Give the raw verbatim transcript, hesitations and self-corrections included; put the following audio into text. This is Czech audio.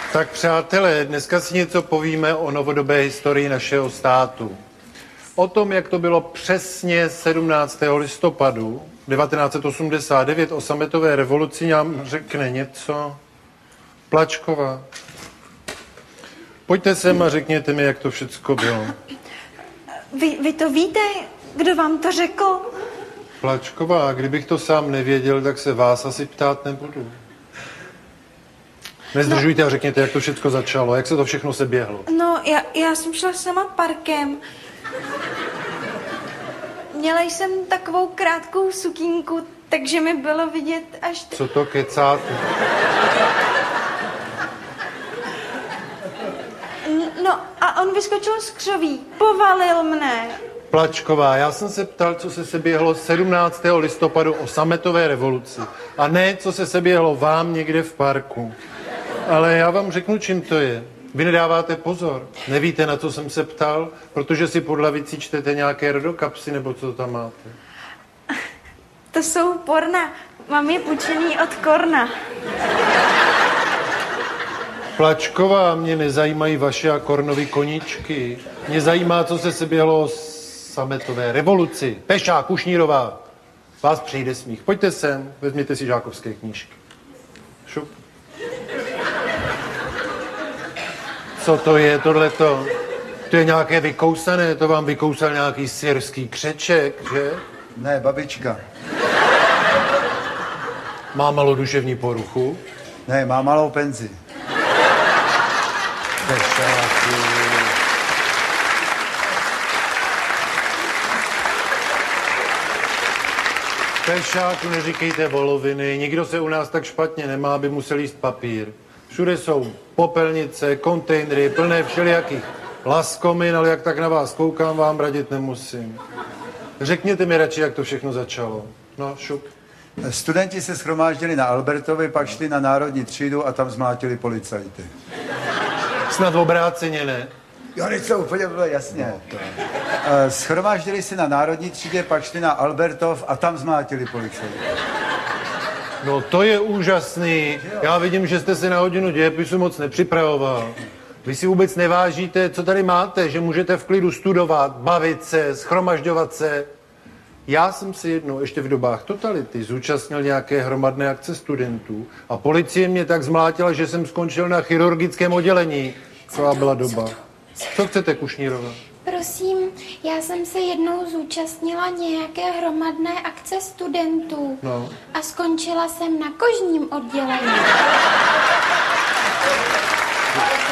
Tak přátelé, dneska si něco povíme o novodobé historii našeho státu. O tom, jak to bylo přesně sedmnáctého listopadu devatenáct set osmdesát devět o sametové revoluci, nám řekne něco Plačková. Pojďte sem a řekněte mi, jak to všecko bylo. Vy, vy to víte? Kdo vám to řekl? Plačková, kdybych to sám nevěděl, tak se vás asi ptát nebudu. Nezdržujte a řekněte, jak to všechno začalo, jak se to všechno seběhlo. No, já, já jsem šla sama parkem. Měla jsem takovou krátkou sukínku, takže mi bylo vidět až... T... Co to kecáte? No a on vyskočil z křoví, povalil mne. Plačková, já jsem se ptal, co se seběhlo sedmnáctého listopadu o sametové revoluci. A ne, co se seběhlo vám někde v parku. Ale já vám řeknu, čím to je. Vy nedáváte pozor. Nevíte, na co jsem se ptal, protože si pod lavicí čtete nějaké rodokapsy, nebo co tam máte. To jsou porna. Mám je půjčený od Korna. Plačková, mě nezajímají vaše a Kornovy koníčky. Mě zajímá, co se seběhlo o sametové revoluci. Pešá, Kušnírová. Vás přijde smích. Pojďte sem, vezměte si žákovské knížky. Šup. Co to je tohleto? To je nějaké vykousané, to vám vykousal nějaký syrský křeček, že? Ne, babička. Má malou duševní poruchu? Ne, má malou penzi. Pešáku. Pešáku, neříkejte voloviny, nikdo se u nás tak špatně nemá, aby musel jíst papír. Všude jsou popelnice, kontejnery, plné všelijakých laskomin, ale jak tak na vás koukám, vám radit nemusím. Řekněte mi radši, jak to všechno začalo. No, šup. Studenti se shromáždili na Albertově, pak šli na národní třídu a tam zmlátili policajty. Snad obráceně, ne? Jo, něco úplně bylo jasně. No, shromáždili se na národní třídě, pak šli na Albertov a tam zmlátili policajty. No to je úžasný. Já vidím, že jste se na hodinu dějepisu moc nepřipravoval. Vy si vůbec nevážíte, co tady máte, že můžete v klidu studovat, bavit se, schromažďovat se. Já jsem se jednou ještě v dobách totality zúčastnil nějaké hromadné akce studentů a policie mě tak zmlátila, že jsem skončil na chirurgickém oddělení. Celá byla doba. Co chcete, Kušnírova? Prosím, já jsem se jednou zúčastnila nějaké hromadné akce studentů no. a skončila jsem na kožním oddělení.